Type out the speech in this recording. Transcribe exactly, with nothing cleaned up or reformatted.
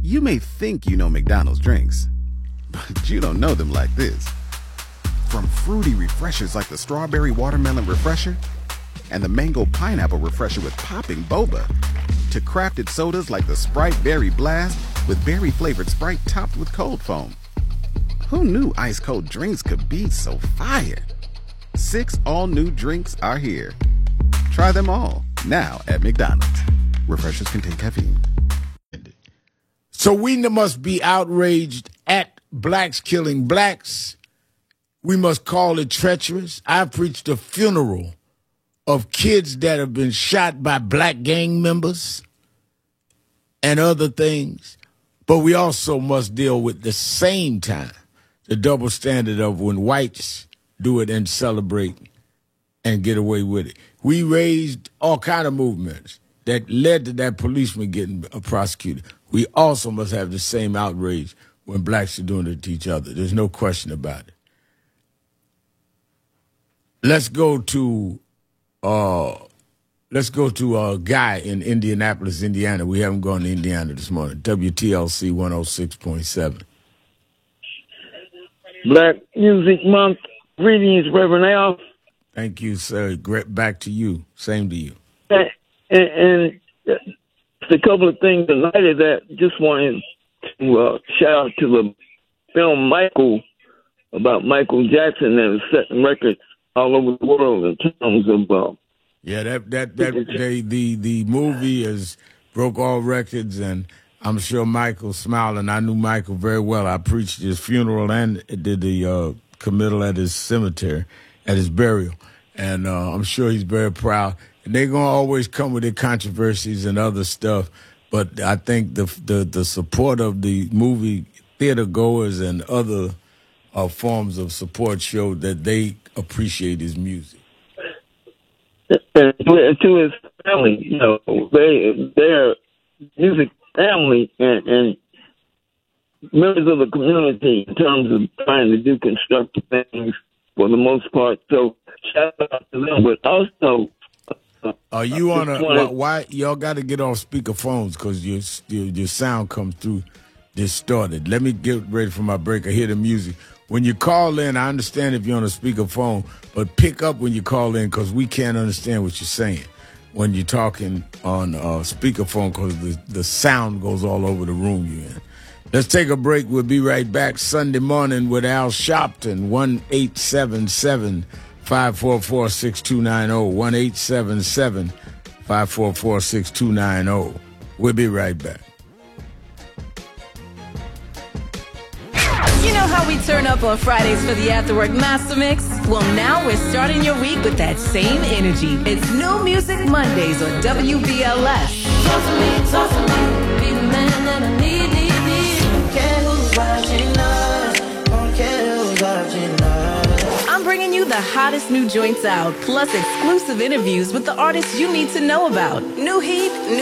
You may think you know McDonald's drinks, but you don't know them like this. From fruity refreshers like the Strawberry Watermelon Refresher and the Mango Pineapple Refresher with popping boba, to crafted sodas like the Sprite Berry Blast with berry-flavored Sprite topped with cold foam. Who knew ice-cold drinks could be so fire? Six all-new drinks are here. Try them all, now at McDonald's. Refreshers contain caffeine. So we must be outraged at blacks killing blacks. We must call it treacherous. I preached a funeral of kids that have been shot by black gang members and other things. But we also must deal with the same time the double standard of when whites do it and celebrate and get away with it. We raised all kind of movements that led to that policeman getting prosecuted. We also must have the same outrage when blacks are doing it to each other. There's no question about it. Let's go to uh, let's go to a guy in Indianapolis, Indiana. We haven't gone to Indiana this morning. W T L C one oh six point seven. Black Music Month. Greetings, Reverend Al. Thank you, sir. Great. Back to you. Same to you. And, and, and a couple of things in light of that. Just wanted to uh, shout out to the film Michael about Michael Jackson that was setting records all over the world in terms of. Uh, yeah, that that that they, the the movie has broke all records, and I'm sure Michael's smiling. I knew Michael very well. I preached his funeral and did the uh, committal at his cemetery, at his burial, and uh, I'm sure he's very proud. And they're gonna always come with their controversies and other stuff, but I think the the, the support of the movie theater goers and other uh, forms of support showed that they appreciate his music. And to his family, you know, they they're music family and, and members of the community in terms of trying to do constructive things for the most part. So shout out to them, but also. Are you on a why, why y'all got to get off speaker phones because your, your your sound comes through distorted. Let me get ready for my break. I hear the music. When you call in, I understand if you're on a speaker phone, but pick up when you call in because we can't understand what you're saying when you're talking on uh, speaker phone because the, the sound goes all over the room you're in. Let's take a break. We'll be right back Sunday morning with Al Sharpton, one eight seven seven five four four, six two nine zero, one eight seven seven five four four, six two nine zero. We'll be right back. You know how we turn up on Fridays for the After Work Master Mix? Well, now we're starting your week with that same energy. It's New Music Mondays on W B L S. Talk to me, talk to me, be the man that I need, need, need. Don't care who's watching us, don't care who's watching us. I'm bringing you the hottest new joints out, plus exclusive interviews with the artists you need to know about. New heat, new